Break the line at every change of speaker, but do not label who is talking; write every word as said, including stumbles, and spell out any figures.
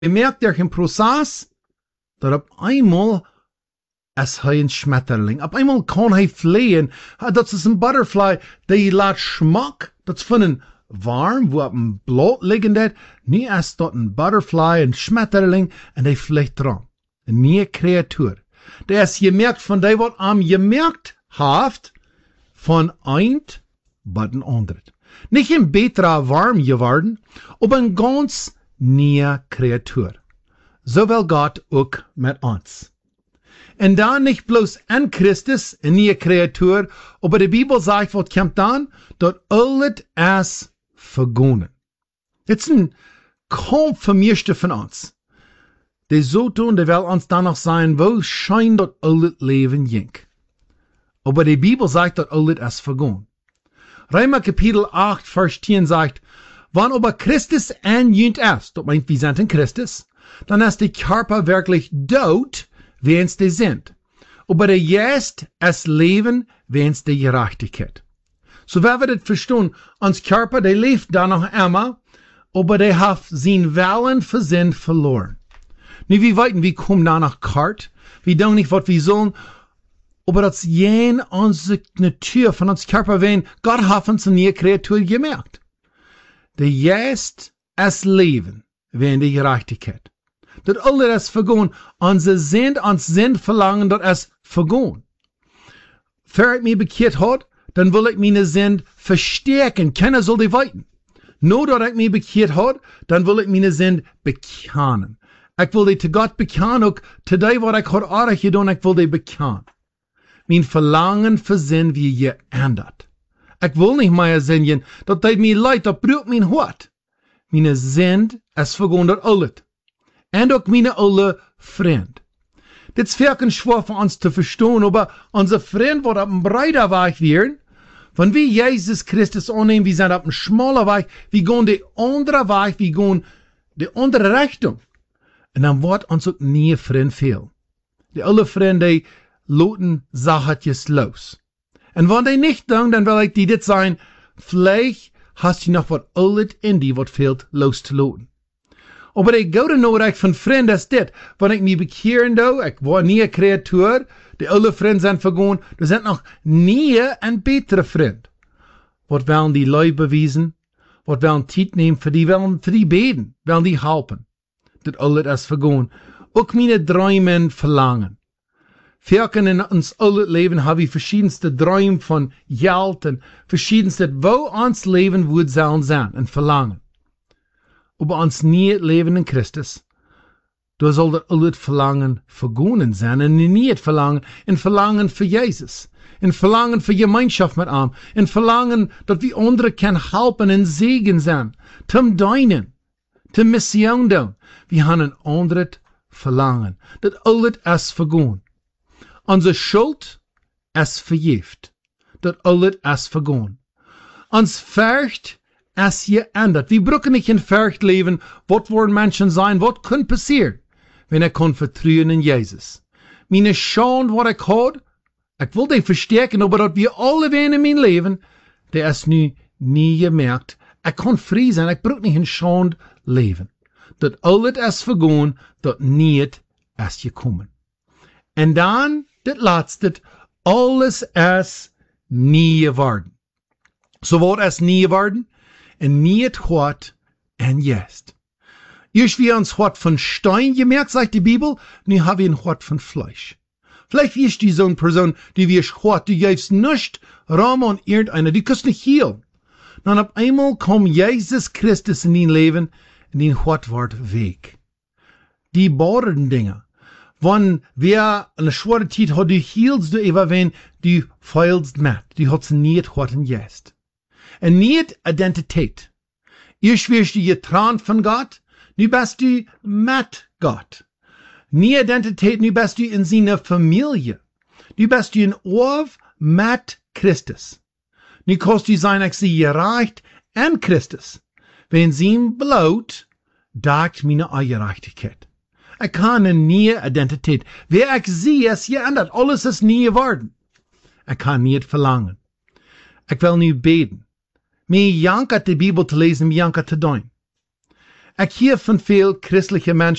merkt durch den Prozess, dass auf einmal es ein Schmetterling. Auf einmal kann er fliehen. Das ist ein Butterfly, der lässt Schmack. Das ist von einem warm, wo auf dem Blatt liegen hat. Nie ist dort ein Butterfly, ein Schmetterling, und der fliegt dran. Eine neue Kreatur. Der ist gemerkt von dem, was am gemerkt hat, von ein bis ein anderes. Nicht ein besserer warm geworden, aber ein ganz neue Kreatur. So will Gott auch mit uns. Und dann nicht bloß an Christus, eine neue Kreatur, aber die Bibel sagt, was kommt dann? Dort alles ist vergangen. Jetzt ein kaum vermischte von uns. Die so tun, die will uns danach sein, wo scheint dort alles Leben jink. Aber die Bibel sagt, dort alles ist vergangen. Römer Kapitel acht, Vers zehn sagt, wann aber Christus anjünt ist, das meint, wir sind in Christus, dann ist der Körper wirklich tot, wenn es die sind. Aber der Geist ist Leben, wenn es die Gerechtigkeit. So werden wir das verstehen, uns Körper, der lebt danach immer, aber der hat sein Willen für Sinn verloren. Nu, wir weiten, wir kommen danach kart, wir tun nicht, was wir sollen, aber das jen unsere Natur von uns Körper, wenn Gott hat uns eine neue Kreatur gemerkt. Der Geist ist Leben, wenn die Gerechtigkeit. Das alles ist vergehen. Unser Sinn, uns Sinn verlangen, das ist vergehen. Wer ich mich bekehrt hat, dann will ich meine Sinn verstärken. Keiner soll die weiten. Nur, dass ich mich bekehrt hat, dann will ich meine Sinn bekennen. Ich will die zu Gott bekennen, auch zu dem, was ich heute auch getan habe, ich will die bekennen. Mein Verlangen für Sinn wie geändert. Ich will nicht mehr sehen, dass das mir leid, das braucht mein Hort. Meine Sinn ist vergehen, das alles. Und auch meine alle Freund. Das ist wirklich schwer für uns zu verstehen, aber unser Freund wird auf einem breiter Weg werden. Wenn wir Jesus Christus annehmen, wir sind auf einem schmalen Weg, wir gehen den anderen Weg, wir gehen die andere Richtung. Und dann wird uns auch nie Freund fehlen. Die alle Freunde, die loten Sachertjes los. Und wenn die nicht tun, dann will ich dir das sagen, vielleicht hast du noch was alles in dir, was fehlt, loszuloten. Aber die gute Nachricht von Freunden ist das, wenn ich mich bekehren do, ich war nie eine Kreatur, die alle Freunde sind vergehen, da sind noch nie ein bessere Freund. Was wollen die Leute beweisen? Was wollen Zeit nehmen für die, wollen für die beten, wollen die helfen? Das alles ist vergehen. Auch meine Träume verlangen. Verken in uns alle Leben haben wir verschiedenste Träume von Geld und verschiedenste, wo uns Leben wird sollen sein und verlangen. Aber uns nie Leben in Christus, da soll das alles Verlangen vergehen sein und nie Verlangen, in Verlangen für Jesus, in Verlangen für Gemeinschaft mit ihm, in Verlangen, dass wir andere können helfen und Segen sein, zum Deinen, zum Mission tun. Wir haben ein anderes Verlangen, das alles ist vergehen. Unsere Schuld ist vergift, das alles ist vergehen. Uns Furcht ist geändert. Wir brauchen nicht in Furcht leben, was wollen Menschen sein, was kann passieren, wenn er kann vertrauen in Jesus. Meine Schande, was ich habe, ich will die verstärken, aber dass wir alle werden in meinem Leben, der ist nu nie gemerkt. Ich kann frei sein, ich brauche nicht in Schande leben. Das alles ist vergehen, das nie ist gekommen. Und dann, das letzte, alles ist nie geworden. So was ist nie geworden? Und nie hat und jetzt. Erst wir uns hat von Stein gemerkt, sagt die Bibel, nun haben wir ein Hort von Fleisch. Vielleicht ist die so eine Person, die wir hat, die gibst nicht Raum an irgendeiner, die kannst nicht healen. Dann auf einmal kommt Jesus Christus in dein Leben und dein Hort wird weg. Die beiden Dinge. Wenn wer eine schwere Zeit hat, du heilst du immer, wenn du feilst mit. Du hast nicht Hort und jetzt. Und nicht Identität. Erst wirst du getrennt von Gott, nu bist du mit Gott. Nie Identität, nu bist du in seiner Familie. Nu bist du in Orf mit Christus. Nu kannst du sein, ich sie gerecht an Christus. Wenn sie ihm bloot, dagt meine Gerechtigkeit. Ich kann eine neue Identität. Wer ich sehe, ist geändert. Alles ist nie geworden. Ich kann nicht verlangen. Ich will nu beten. Mir jankert die Bibel zu lesen, mir jankert zu tun. Ik hier von viel christliche Menschen